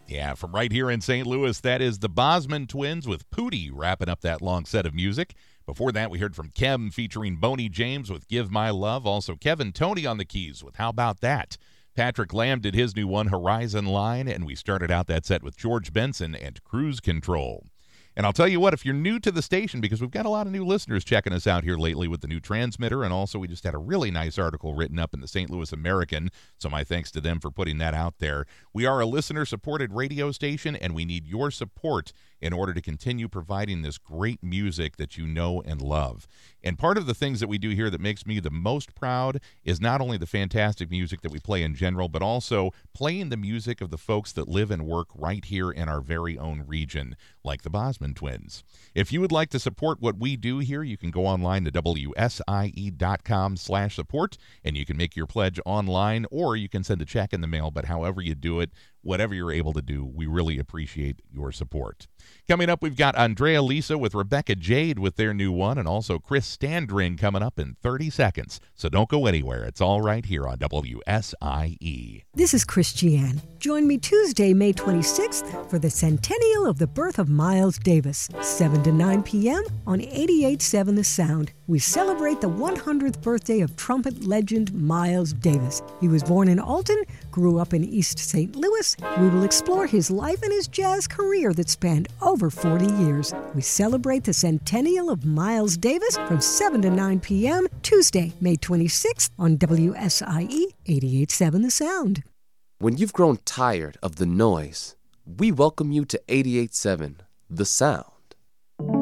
Yeah, from right here in St. Louis, that is the Bosman Twins with Pootie wrapping up that long set of music. Before that, we heard from Kem featuring Boney James with Give My Love. Also, Kevin Toney on the keys with How About That? Patrick Lamb did his new one, Horizon Line, and we started out that set with George Benson and Cruise Control. And I'll tell you what, if you're new to the station, because we've got a lot of new listeners checking us out here lately with the new transmitter, and also we just had a really nice article written up in the St. Louis American, so my thanks to them for putting that out there. We are a listener-supported radio station, and we need your support in order to continue providing this great music that you know and love. And part of the things that we do here that makes me the most proud is not only the fantastic music that we play in general, but also playing the music of the folks that live and work right here in our very own region, like the Bosman Twins. If you would like to support what we do here, you can go online to WSIE.com/support, and you can make your pledge online, or you can send a check in the mail, but however you do it, whatever you're able to do, we really appreciate your support. Coming up, we've got Andrea Lisa with Rebecca Jade with their new one, and also Chris Standring coming up in 30 seconds. So don't go anywhere. It's all right here on WSIE. This is Christiane. Join me Tuesday, May 26th for the centennial of the birth of Miles Davis, 7 to 9 p.m. on 88.7 The Sound. We celebrate the 100th birthday of trumpet legend Miles Davis. He was born in Alton, grew up in East St. Louis. We will explore his life and his jazz career that spanned over 40 years. We celebrate the centennial of Miles Davis from 7 to 9 p.m. Tuesday, May 26th on WSIE 88.7 The Sound. When you've grown tired of the noise, we welcome you to 88.7 The Sound.